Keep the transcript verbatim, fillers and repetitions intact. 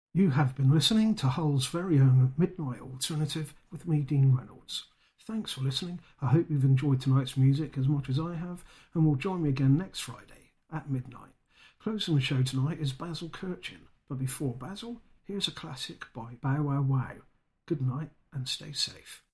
You have been listening to Hull's very own Midnight Alternative with me, Dean Reynolds. Thanks for listening. I hope you've enjoyed tonight's music as much as I have, and will join me again next Friday at midnight. Closing the show tonight is Basil Kirchin, but before Basil, here's a classic by Bow Wow Wow. Good night and stay safe.